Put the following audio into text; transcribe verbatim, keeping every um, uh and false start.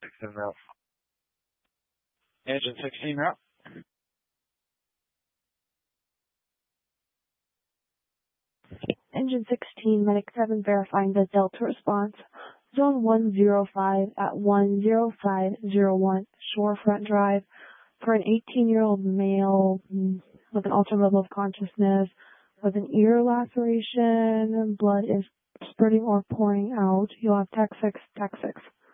sixteen route. Engine sixteen route. Engine sixteen, Medic seven verifying the Delta response. Zone one zero five at one zero five zero one, shorefront drive, for an eighteen-year-old male with an altered level of consciousness, with an ear laceration, blood is spurting or pouring out. You'll have Tech six, Tech six.